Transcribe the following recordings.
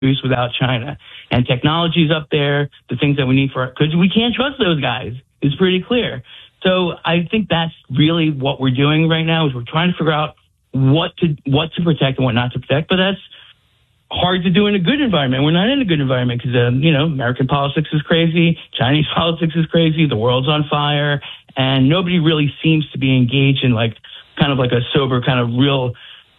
produce without China. And technology's up there, the things that we need because we can't trust those guys. It's pretty clear. So I think that's really what we're doing right now is we're trying to figure out what to protect and what not to protect. But that's hard to do in a good environment. We're not in a good environment because, American politics is crazy. Chinese politics is crazy. The world's on fire. And nobody really seems to be engaged in kind of like a sober, kind of real,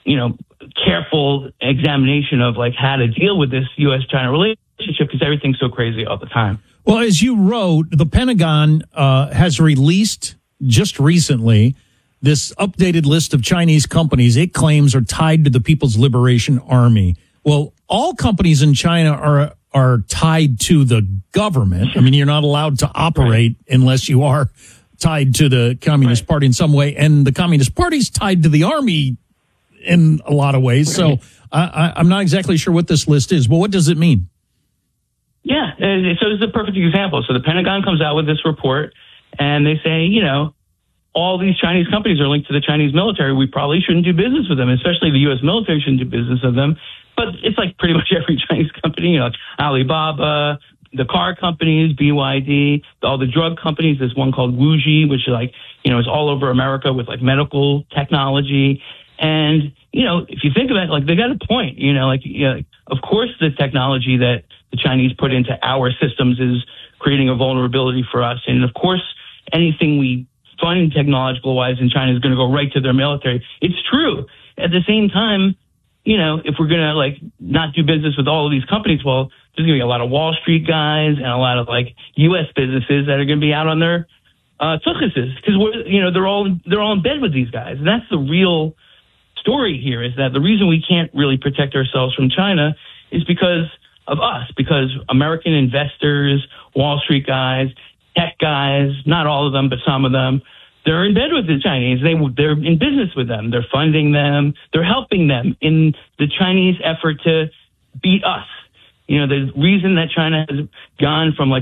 careful examination of how to deal with this U.S.-China relationship because everything's so crazy all the time. Well, as you wrote, the Pentagon has released just recently this updated list of Chinese companies it claims are tied to the People's Liberation Army. Well, all companies in China are tied to the government. I mean, you're not allowed to operate unless you are tied to the Communist Party in some way. And the Communist Party's tied to the army in a lot of ways. So I'm not exactly sure what this list is. Well, what does it mean? Yeah, so this is a perfect example. So the Pentagon comes out with this report, and they say, all these Chinese companies are linked to the Chinese military. We probably shouldn't do business with them, especially the U.S. military shouldn't do business with them. But it's like pretty much every Chinese company, like Alibaba, the car companies, BYD, all the drug companies. There's one called WuXi, which is is all over America with medical technology. And, if you think about it, they got a point, of course the technology that the Chinese put into our systems is creating a vulnerability for us. And of course, anything we fund technological wise in China is going to go right to their military. It's true. At the same time, if we're going to not do business with all of these companies, well, there's going to be a lot of Wall Street guys and a lot of U.S. businesses that are going to be out on their tuchuses because they're all in bed with these guys. And that's the real story here is that the reason we can't really protect ourselves from China is because of us, because American investors, Wall Street guys, tech guys, not all of them, but some of them, they're in bed with the Chinese. They're in business with them. They're funding them. They're helping them in the Chinese effort to beat us. The reason that China has gone from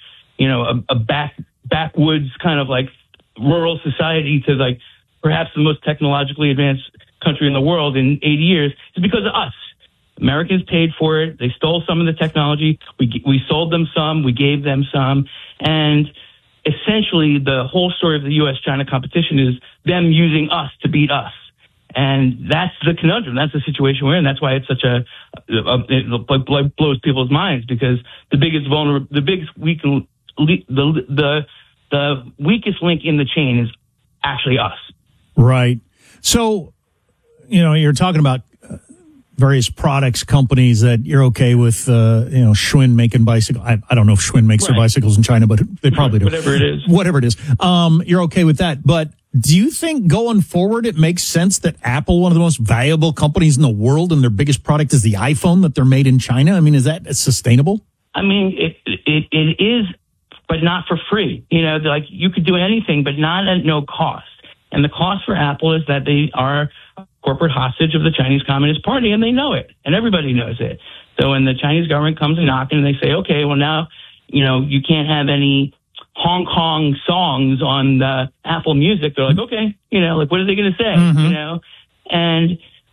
a backwoods kind of rural society to perhaps the most technologically advanced country in the world in 80 years is because of us. Americans paid for it. They stole some of the technology. We sold them some. We gave them some. And essentially, the whole story of the U.S.-China competition is them using us to beat us. And that's the conundrum. That's the situation we're in. That's why it's such it blows people's minds because the weakest link in the chain is actually us. Right. So, you're talking about various products, companies that you're okay with, Schwinn making bicycles. I don't know if Schwinn makes their bicycles in China, but they probably do. Whatever it is. You're okay with that. But do you think going forward, it makes sense that Apple, one of the most valuable companies in the world and their biggest product is the iPhone, that they're made in China? I mean, is that sustainable? I mean, it is, but not for free. You could do anything, but not at no cost. And the cost for Apple is that they are corporate hostage of the Chinese Communist Party, and they know it, and everybody knows it. So when the Chinese government comes and knocking, and they say, okay, well now, you can't have any Hong Kong songs on the Apple Music. They're like, okay, what are they going to say? Mm-hmm. And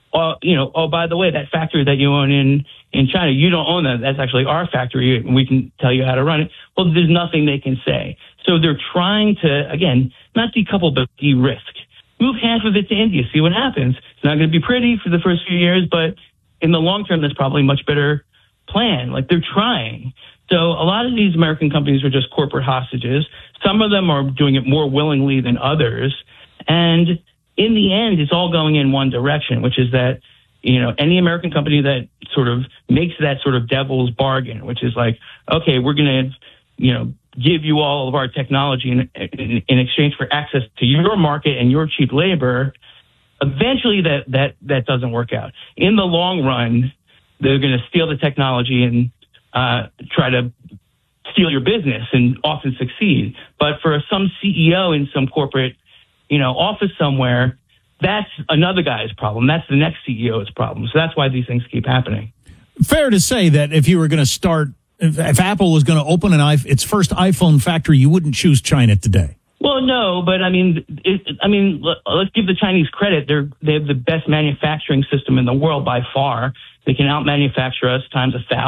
by the way, that factory that you own in China, you don't own that. That's actually our factory. We can tell you how to run it. Well, there's nothing they can say. So they're trying to, again, not decouple, but de-risk. Move half of it to India, see what happens. It's not going to be pretty for the first few years, but in the long term, that's probably a much better plan. They're trying. So a lot of these American companies are just corporate hostages. Some of them are doing it more willingly than others. And in the end, it's all going in one direction, which is that, any American company that sort of makes that sort of devil's bargain, which is okay, we're going to, give you all of our technology in exchange for access to your market and your cheap labor, eventually that doesn't work out. In the long run, they're going to steal the technology and try to steal your business and often succeed. But for some CEO in some corporate, office somewhere, that's another guy's problem. That's the next CEO's problem. So that's why these things keep happening. Fair to say that if you were going to start, if Apple was going to open its first iPhone factory, you wouldn't choose China today. Well, no, but let's give the Chinese credit. They have the best manufacturing system in the world by far. They can out-manufacture us times 1,000.